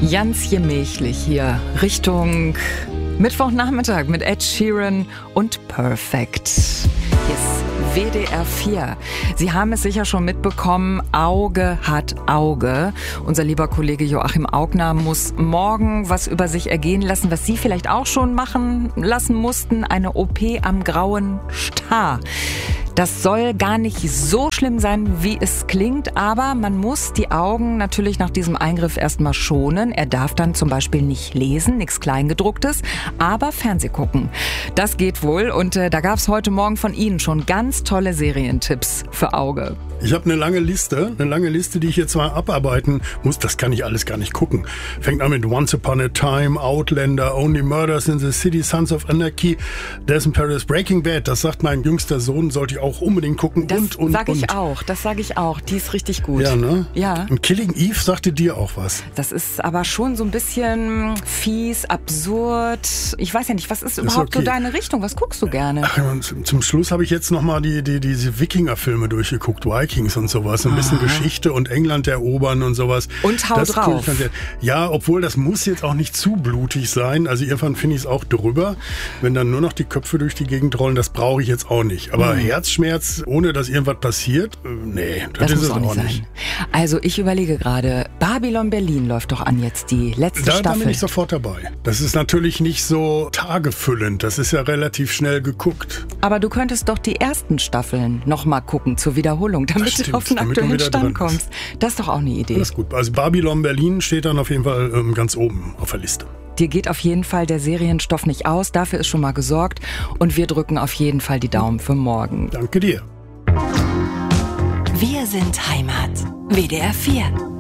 Ganz gemächlich hier Richtung Mittwochnachmittag mit Ed Sheeran und Perfect. Hier ist WDR 4. Sie haben es sicher schon mitbekommen, Auge hat Auge. Unser lieber Kollege Joachim Augner muss morgen was über sich ergehen lassen, was Sie vielleicht auch schon machen lassen mussten. Eine OP am grauen Star. Das soll gar nicht so schlimm sein, wie es klingt, aber man muss die Augen natürlich nach diesem Eingriff erstmal schonen. Er darf dann zum Beispiel nicht lesen, nichts Kleingedrucktes, aber Fernseh gucken. Das geht wohl und da gab es heute Morgen von Ihnen schon ganz tolle Serientipps für Auge. Ich habe eine lange Liste, die ich jetzt mal abarbeiten muss. Das kann ich alles gar nicht gucken. Fängt an mit Once Upon a Time, Outlander, Only Murders in the City, Sons of Anarchy, Death in Paris, Breaking Bad. Das sagt mein jüngster Sohn, sollte ich auch unbedingt gucken. Das sage ich auch. Die ist richtig gut. Ja, ne? Ja. Und Killing Eve sagte dir auch was. Das ist aber schon so ein bisschen fies, absurd. Ich weiß ja nicht, was ist überhaupt so deine Richtung? Was guckst du gerne? Ach, zum Schluss habe ich jetzt nochmal diese Wikinger-Filme durchgeguckt, Vikings und sowas. Ein bisschen Geschichte und England erobern und sowas. Und hau drauf. Ja, obwohl das muss jetzt auch nicht zu blutig sein. Also irgendwann finde ich es auch drüber. Wenn dann nur noch die Köpfe durch die Gegend rollen, das brauche ich jetzt auch nicht. Aber Herzschmerz, ohne dass irgendwas passiert, nee, das ist es auch nicht. Also ich überlege gerade, Babylon Berlin läuft doch an jetzt die letzte Staffel. Da bin ich sofort dabei. Das ist natürlich nicht so tagefüllend. Das ist ja relativ schnell geguckt. Aber du könntest doch die ersten Staffeln nochmal gucken zur Wiederholung, damit du auf den aktuellen Stand kommst. Das ist doch auch eine Idee. Das ist gut. Also Babylon Berlin steht dann auf jeden Fall ganz oben auf der Liste. Dir geht auf jeden Fall der Serienstoff nicht aus. Dafür ist schon mal gesorgt. Und wir drücken auf jeden Fall die Daumen für morgen. Danke dir. Wir sind Heimat. WDR 4.